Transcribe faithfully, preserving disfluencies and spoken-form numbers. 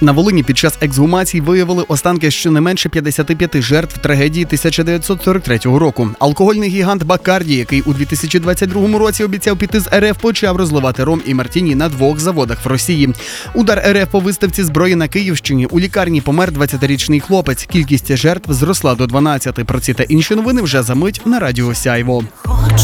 На Волині під час ексгумації виявили останки щонайменше п'ятдесят п'ять жертв трагедії тисяча дев'ятсот сорок третього року. Алкогольний гігант Баккарді, який у дві тисячі двадцять другому році обіцяв піти з РФ, почав розливати ром і мартіні на двох заводах в Росії. Удар РФ по виставці зброї на Київщині. У лікарні помер двадцятирічний хлопець. Кількість жертв зросла до дванадцяти. Про ці та інші новини вже за мить на Радіо Сяйво.